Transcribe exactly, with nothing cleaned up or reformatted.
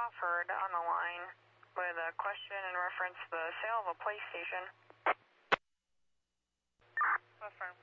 Crawford on the line with a question in reference to the sale of a PlayStation. Affirm.